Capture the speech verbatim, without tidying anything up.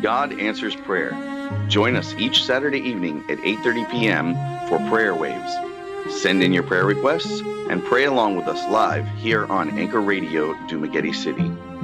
God answers prayer. Join us each Saturday evening at eight thirty p.m. for Prayer Waves. Send in your prayer requests and pray along with us live here on Anchor Radio, Dumaguete City.